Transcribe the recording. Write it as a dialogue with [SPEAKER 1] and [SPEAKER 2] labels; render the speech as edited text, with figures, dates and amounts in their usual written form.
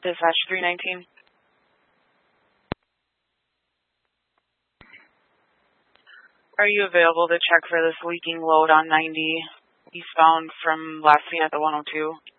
[SPEAKER 1] Dispatch 319. Are you available to check for this leaking load on 90 eastbound from last seen at the 102?